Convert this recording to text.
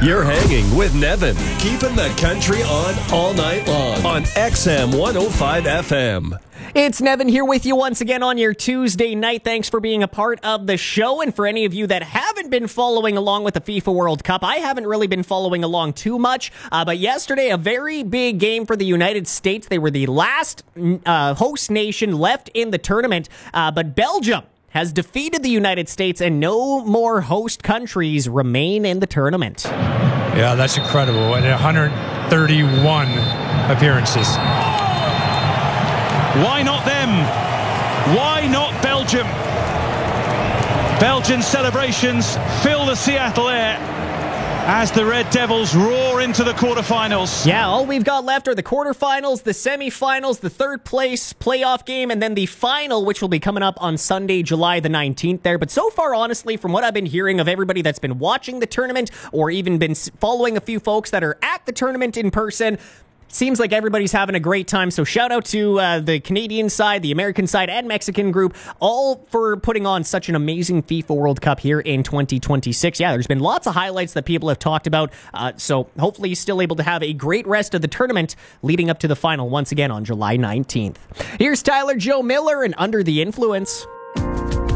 You're hanging with Nevin, keeping the country on all night long on XM 105 FM. It's Nevin here with you once again on your Tuesday night. Thanks for being a part of the show. And for any of you that haven't been following along with the FIFA World Cup, I haven't really been following along too much. But yesterday, a very big game for the United States. They were the last host nation left in the tournament. But Belgium has defeated the United States, and no more host countries remain in the tournament. Yeah, that's incredible. And 131 appearances. Why not them? Why not Belgium? Belgian celebrations fill the Seattle air as the Red Devils roar into the quarterfinals. Yeah, all we've got left are the quarterfinals, the semifinals, the third place playoff game, and then the final, which will be coming up on Sunday, July the 19th there. But so far, honestly, from what I've been hearing of everybody that's been watching the tournament or even been following a few folks that are at the tournament in person, seems like everybody's having a great time. So shout out to the Canadian side, the American side, and Mexican group, all for putting on such an amazing FIFA World Cup here in 2026. Yeah, there's been lots of highlights that people have talked about. So hopefully you're still able to have a great rest of the tournament leading up to the final once again on July 19th. Here's Tyler Joe Miller and Under the Influence.